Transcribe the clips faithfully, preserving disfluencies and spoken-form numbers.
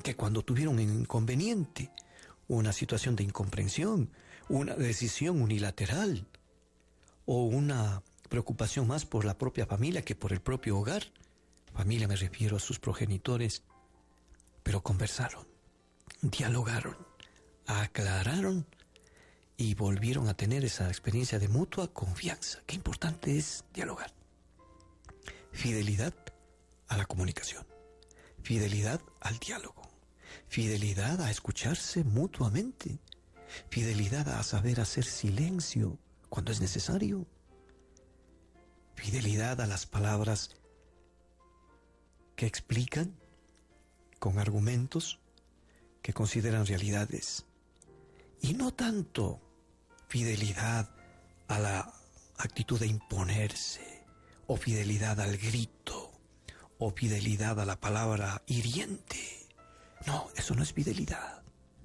que cuando tuvieron un inconveniente, una situación de incomprensión, una decisión unilateral o una preocupación más por la propia familia que por el propio hogar, familia me refiero a sus progenitores, pero conversaron, dialogaron, aclararon y volvieron a tener esa experiencia de mutua confianza. Qué importante es dialogar. Fidelidad a la comunicación, fidelidad al diálogo, fidelidad a escucharse mutuamente, fidelidad a saber hacer silencio cuando es necesario, fidelidad a las palabras que explican con argumentos que consideran realidades, y no tanto fidelidad a la actitud de imponerse, o fidelidad al grito, o fidelidad a la palabra hiriente. No, eso no es fidelidad.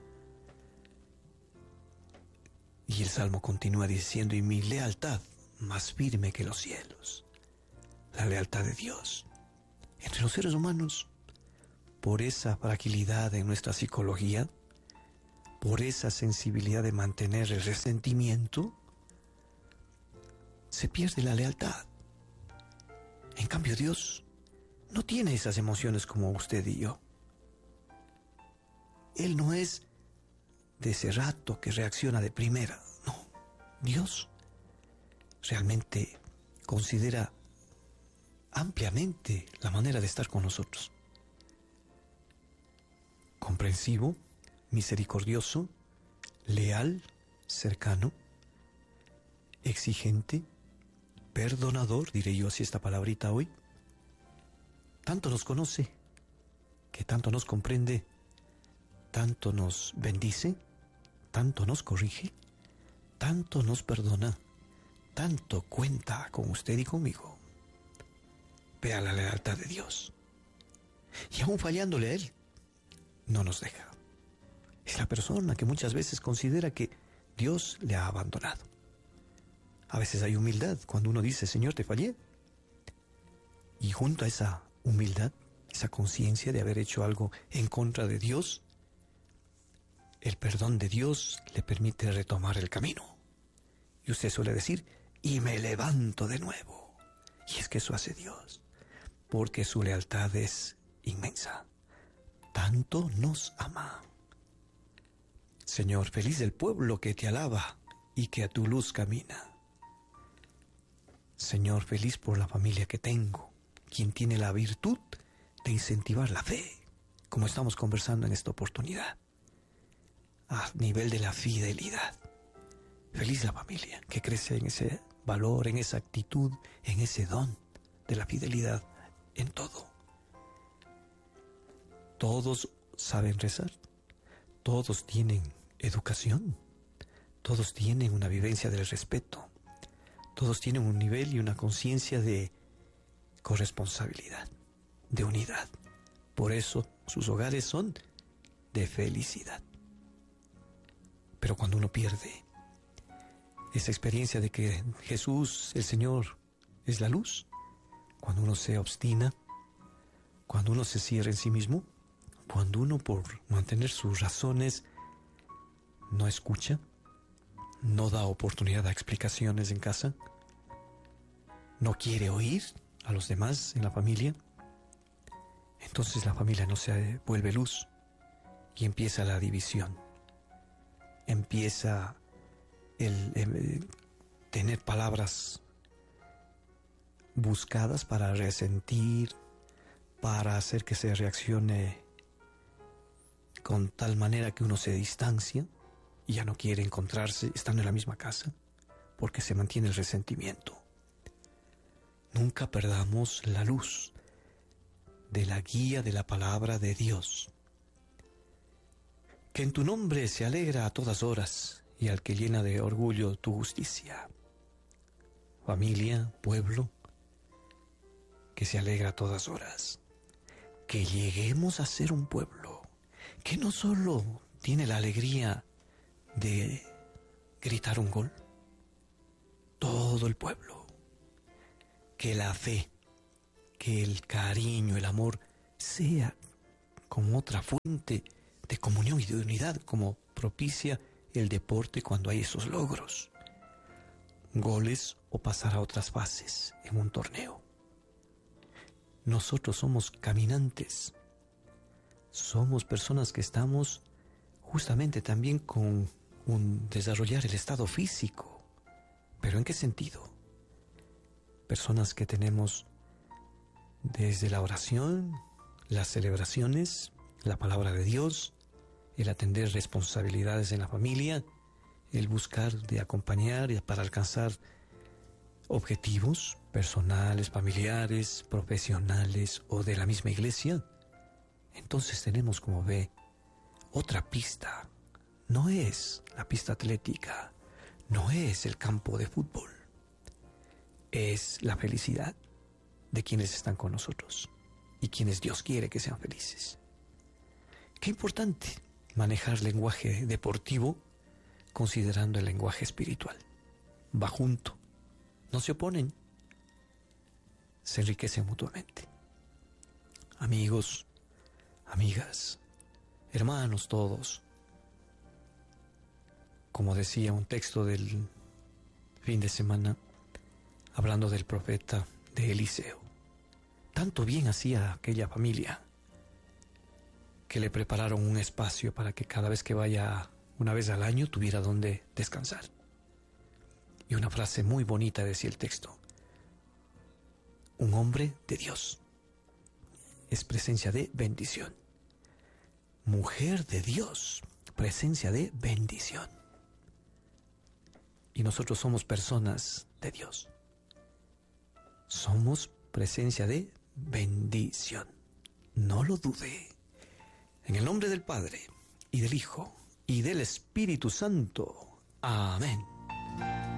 Y el Salmo continúa diciendo, y mi lealtad más firme que los cielos. La lealtad de Dios. Entre los seres humanos, por esa fragilidad en nuestra psicología, por esa sensibilidad de mantener el resentimiento, se pierde la lealtad. En cambio, Dios no tiene esas emociones como usted y yo. Él no es de ese rato que reacciona de primera. No, Dios realmente considera ampliamente la manera de estar con nosotros. Comprensivo, misericordioso, leal, cercano, exigente, perdonador, diré yo así esta palabrita hoy. Tanto nos conoce, que tanto nos comprende, tanto nos bendice, tanto nos corrige, tanto nos perdona, tanto cuenta con usted y conmigo. Vea la lealtad de Dios. Y aún fallándole a Él, no nos deja. Es la persona que muchas veces considera que Dios le ha abandonado. A veces hay humildad cuando uno dice, Señor, te fallé. Y junto a esa humildad, esa conciencia de haber hecho algo en contra de Dios, el perdón de Dios le permite retomar el camino. Y usted suele decir, y me levanto de nuevo. Y es que eso hace Dios, porque su lealtad es inmensa. Tanto nos ama. Señor, feliz el pueblo que te alaba y que a tu luz camina. Señor, feliz por la familia que tengo, quien tiene la virtud de incentivar la fe, como estamos conversando en esta oportunidad, a nivel de la fidelidad. Feliz la familia que crece en ese valor, en esa actitud, en ese don de la fidelidad en todo. Todos saben rezar, todos tienen educación, todos tienen una vivencia del respeto, todos tienen un nivel y una conciencia de corresponsabilidad, de unidad. Por eso sus hogares son de felicidad. Pero cuando uno pierde esa experiencia de que Jesús, el Señor, es la luz, cuando uno se obstina, cuando uno se cierra en sí mismo, cuando uno por mantener sus razones no escucha, no da oportunidad a explicaciones en casa, no quiere oír a los demás en la familia, entonces la familia no se vuelve luz y empieza la división, empieza el, el tener palabras buscadas para resentir, para hacer que se reaccione con tal manera que uno se distancia y ya no quiere encontrarse estando en la misma casa, porque se mantiene el resentimiento. Nunca perdamos la luz de la guía de la palabra de Dios. Que en tu nombre se alegra a todas horas y al que llena de orgullo tu justicia. Familia, pueblo, que se alegra a todas horas. Que lleguemos a ser un pueblo que no solo tiene la alegría de gritar un gol, todo el pueblo, que la fe, que el cariño, el amor sea como otra fuente de comunión y de unidad, como propicia el deporte cuando hay esos logros, goles o pasar a otras fases en un torneo. Nosotros somos caminantes, somos personas que estamos justamente también con un desarrollar el estado físico. ¿Pero en qué sentido? Personas que tenemos desde la oración, las celebraciones, la palabra de Dios, el atender responsabilidades en la familia, el buscar de acompañar para alcanzar objetivos personales, familiares, profesionales o de la misma iglesia. Entonces tenemos, como ve, otra pista. No es la pista atlética, no es el campo de fútbol, es la felicidad de quienes están con nosotros y quienes Dios quiere que sean felices. Qué importante manejar lenguaje deportivo considerando el lenguaje espiritual. Va junto, no se oponen, se enriquecen mutuamente. Amigos, amigas, hermanos todos, como decía un texto del fin de semana, hablando del profeta de Eliseo, tanto bien hacía aquella familia que le prepararon un espacio para que cada vez que vaya una vez al año tuviera donde descansar. Y una frase muy bonita decía el texto: un hombre de Dios es presencia de bendición. Mujer de Dios, presencia de bendición. Y nosotros somos personas de Dios. Somos presencia de bendición. No lo dude. En el nombre del Padre, y del Hijo, y del Espíritu Santo. Amén.